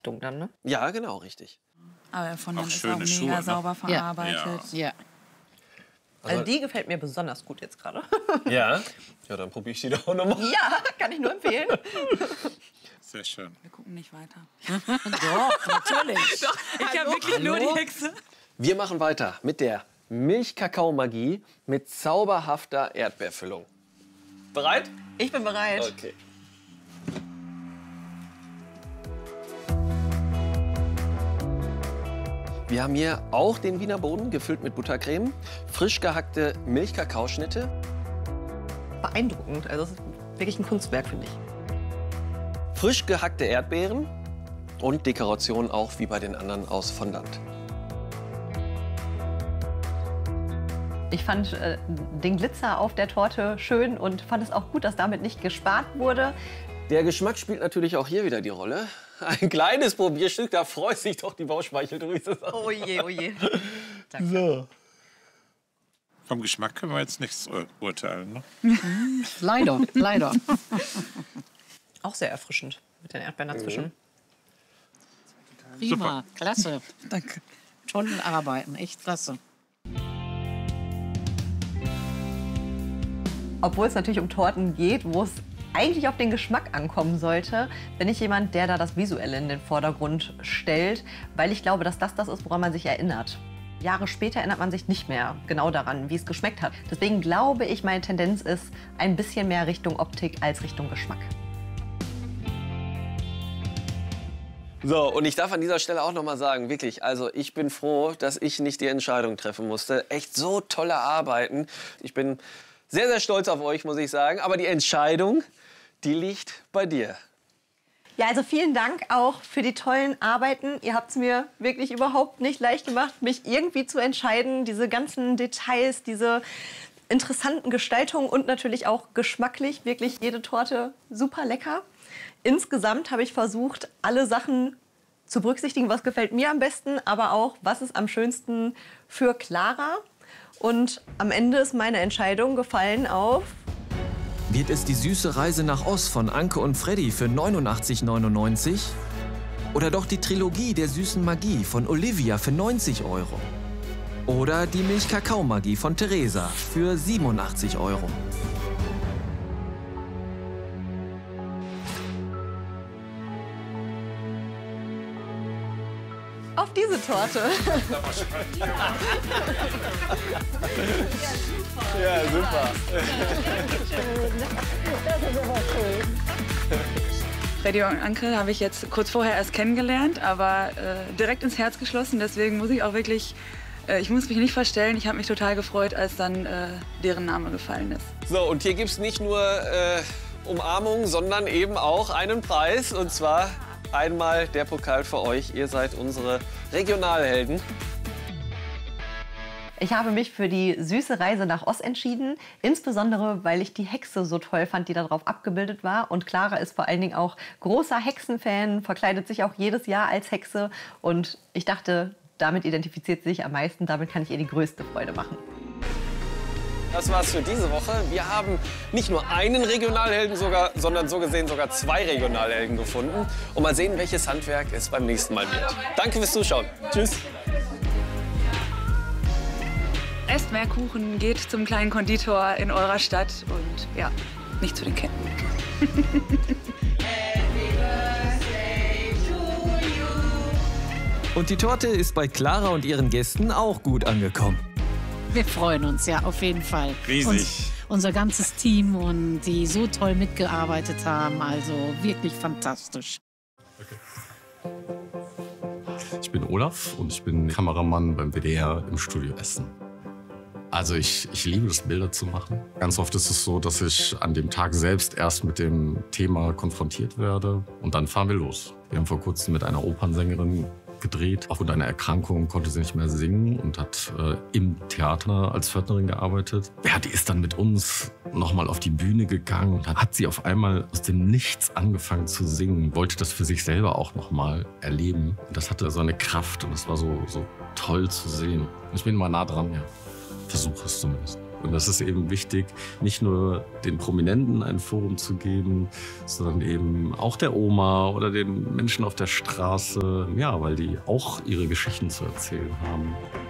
Dann, ne? Ja, genau, richtig. Aber von dem ist auch schöne mega Schuhe, sauber ne? verarbeitet. Ja. Also die gefällt mir besonders gut jetzt gerade. Ja? Ja, dann probiere ich die doch auch nochmal. Ja, kann ich nur empfehlen. Sehr schön. Wir gucken nicht weiter. Doch, natürlich. Ich habe wirklich nur die Hexe. Wir machen weiter mit der Milchkakao-Magie mit zauberhafter Erdbeerfüllung. Bereit? Ich bin bereit. Okay. Wir haben hier auch den Wiener Boden gefüllt mit Buttercreme, frisch gehackte Milchkakaoschnitte. Beeindruckend. Also es ist wirklich ein Kunstwerk, finde ich. Frisch gehackte Erdbeeren und Dekoration auch wie bei den anderen aus Fondant. Ich fand den Glitzer auf der Torte schön und fand es auch gut, dass damit nicht gespart wurde. Der Geschmack spielt natürlich auch hier wieder die Rolle. Ein kleines Probierstück, da freut sich doch die Bauchspeicheldrüse. Oh je, oh je. So. Vom Geschmack können wir jetzt nichts urteilen, ne? Leider, leider. Auch sehr erfrischend mit den Erdbeeren dazwischen. Prima, klasse. Danke. Tollen Arbeiten, echt klasse. Obwohl es natürlich um Torten geht, wo es eigentlich auf den Geschmack ankommen sollte, bin ich jemand, der da das Visuelle in den Vordergrund stellt, weil ich glaube, dass das ist, woran man sich erinnert. Jahre später erinnert man sich nicht mehr genau daran, wie es geschmeckt hat. Deswegen glaube ich, meine Tendenz ist ein bisschen mehr Richtung Optik als Richtung Geschmack. So, und ich darf an dieser Stelle auch noch mal sagen, wirklich, also ich bin froh, dass ich nicht die Entscheidung treffen musste. Echt so tolle Arbeiten. Ich bin sehr, sehr stolz auf euch, muss ich sagen. Aber die Entscheidung, die liegt bei dir. Ja, also vielen Dank auch für die tollen Arbeiten. Ihr habt es mir wirklich überhaupt nicht leicht gemacht, mich irgendwie zu entscheiden. Diese ganzen Details, diese interessanten Gestaltungen und natürlich auch geschmacklich. Wirklich jede Torte super lecker. Insgesamt habe ich versucht, alle Sachen zu berücksichtigen, was gefällt mir am besten, aber auch, was ist am schönsten für Clara. Und am Ende ist meine Entscheidung gefallen auf... Wird es die süße Reise nach Oz von Anke und Freddy für 89,99 €? Oder doch die Trilogie der süßen Magie von Olivia für 90 €? Oder die Milchkakao-Magie von Theresa für 87 €? Auf diese Torte. Ja, super. Freddy und Anke habe ich jetzt kurz vorher erst kennengelernt, aber direkt ins Herz geschlossen. Deswegen muss ich auch wirklich, ich muss mich nicht verstellen. Ich habe mich total gefreut, als dann deren Name gefallen ist. So, und hier gibt es nicht nur Umarmung, sondern eben auch einen Preis. Und zwar einmal der Pokal für euch. Ihr seid unsere Regionalhelden. Ich habe mich für die süße Reise nach Oz entschieden, insbesondere weil ich die Hexe so toll fand, die darauf abgebildet war. Und Clara ist vor allen Dingen auch großer Hexenfan, verkleidet sich auch jedes Jahr als Hexe. Und ich dachte, damit identifiziert sie sich am meisten, damit kann ich ihr die größte Freude machen. Das war's für diese Woche. Wir haben nicht nur einen Regionalhelden, sondern so gesehen sogar 2 Regionalhelden gefunden. Und mal sehen, welches Handwerk es beim nächsten Mal wird. Danke fürs Zuschauen. Tschüss. Esst mehr Kuchen, geht zum kleinen Konditor in eurer Stadt und ja, nicht zu den Ketten. Und die Torte ist bei Clara und ihren Gästen auch gut angekommen. Wir freuen uns, ja, auf jeden Fall. Riesig. Unser ganzes Team und die so toll mitgearbeitet haben, also wirklich fantastisch. Ich bin Olaf und ich bin Kameramann beim WDR im Studio Essen. Also ich liebe es, Bilder zu machen. Ganz oft ist es so, dass ich an dem Tag selbst erst mit dem Thema konfrontiert werde und dann fahren wir los. Wir haben vor kurzem mit einer Opernsängerin gedreht. Aufgrund einer Erkrankung konnte sie nicht mehr singen und hat im Theater als Pförtnerin gearbeitet. Ja, die ist dann mit uns nochmal auf die Bühne gegangen und dann hat sie auf einmal aus dem Nichts angefangen zu singen, wollte das für sich selber auch nochmal erleben. Und das hatte so eine Kraft und es war so toll zu sehen. Ich bin mal nah dran, ja. Versuche es zumindest. Und das ist eben wichtig, nicht nur den Prominenten ein Forum zu geben, sondern eben auch der Oma oder den Menschen auf der Straße, ja, weil die auch ihre Geschichten zu erzählen haben.